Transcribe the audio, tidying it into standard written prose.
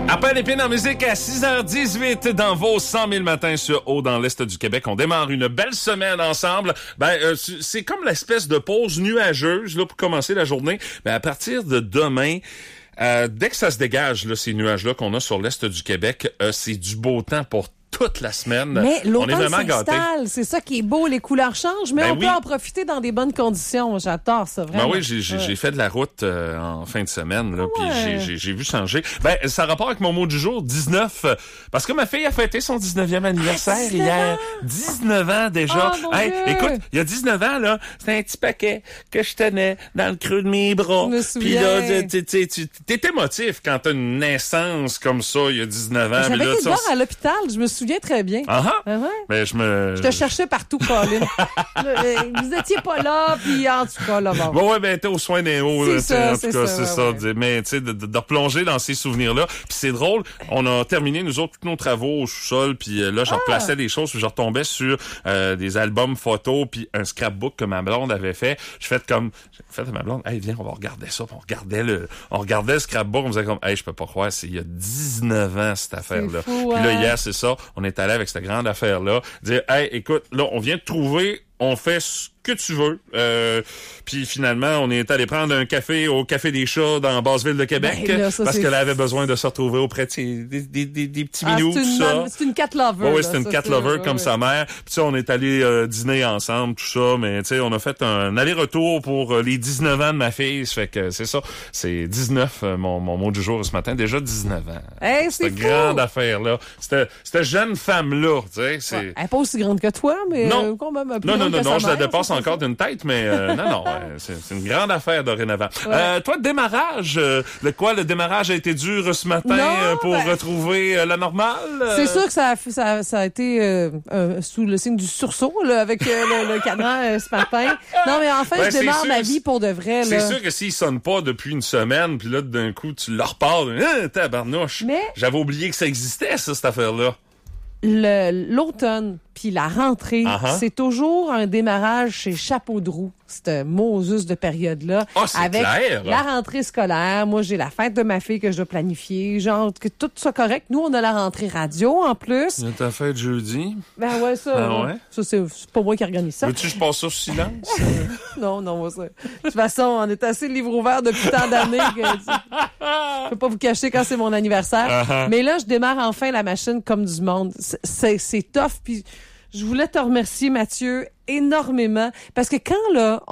Appel épine en musique à 6h18 dans vos 100 000 matins sur Haut dans l'Est du Québec. On démarre une belle semaine ensemble. C'est comme l'espèce de pause nuageuse là pour commencer la journée. À partir de demain, dès que ça se dégage, là, ces nuages-là qu'on a sur l'Est du Québec, c'est du beau temps pour toute la semaine. Mais on est l'automne vraiment gâtés. s'installe, c'est ça qui est beau, les couleurs changent, mais on peut en profiter dans des bonnes conditions. J'adore ça, vraiment. Oui, j'ai fait de la route en fin de semaine, là, puis j'ai vu changer. Ça a rapport avec mon mot du jour, 19, parce que ma fille a fêté son 19e anniversaire hier. 19 ans déjà. Oh, écoute, il y a 19 ans, là, c'était un petit paquet que je tenais dans le creux de mes bras. Je me souviens. Puis là, t'es émotif quand t'as une naissance comme ça, il y a 19 ans. J'avais été te voir à l'hôpital, je me souviens très bien. Mais je te cherchais partout, Colin. Vous étiez pas là, puis en tout cas, là, bon. T'es aux soins des hauts. C'est c'est ça. Mais tu sais, de replonger dans ces souvenirs-là. Puis c'est drôle, on a terminé, nous autres, tous nos travaux au sous-sol, puis là, je replaçais des choses, puis je retombais sur des albums photos, puis un scrapbook que ma blonde avait fait. J'ai fait à ma blonde, hey, viens, on va regarder ça. Puis on regardait le scrapbook, on faisait comme, hey, je peux pas croire, c'est il y a 19 ans, cette affaire-là. Fou, puis là, hier, c'est ça, on est allé avec cette grande affaire-là, dire, hey, écoute, là, on vient de trouver, on fait ce que tu veux. Puis finalement, on est allé prendre un café au Café des Chats dans Basse-Ville de Québec, parce qu'elle avait besoin de se retrouver auprès de des petits minous, tout ça. C'est une cat lover. Oui, c'est une cat lover comme sa mère. Puis on est allé dîner ensemble, tout ça, mais tu sais, on a fait un aller-retour pour les 19 ans de ma fille. Ça fait que c'est ça. C'est 19, mon mot du jour ce matin. Déjà 19 ans. Hey, c'est cette grande affaire-là. Cette jeune femme-là, tu sais, c'est... Elle n'est pas aussi grande que toi, mais quand même un peu plus grande que sa mère, je la dépasse encore d'une tête, mais non, c'est une grande affaire dorénavant. Ouais. Toi, démarrage, le démarrage a été dur ce matin pour retrouver la normale? C'est sûr que ça a été sous le signe du sursaut là, avec le cadran ce matin. Non, mais en fait, je démarre ma vie pour de vrai. C'est sûr que s'il sonne pas depuis une semaine, puis là, d'un coup, tu le repars, tabarnouche. Mais j'avais oublié que ça existait, cette affaire-là. L'automne puis la rentrée, c'est toujours un démarrage chez Chapeau de roue, cette Moses de période-là. Avec clair. La rentrée scolaire, moi j'ai la fête de ma fille que je dois planifier, genre que tout soit correct. Nous, on a la rentrée radio en plus. Il y a ta fête jeudi. Ça c'est pas moi qui organise ça. Veux-tu que je passe ça sous silence? Non, moi ça. De toute façon, on est assez livre ouvert depuis tant d'années que je peux pas vous cacher quand c'est mon anniversaire. Mais là, je démarre enfin la machine comme du monde. C'est tough, puis je voulais te remercier, Mathieu, énormément, parce que quand, là,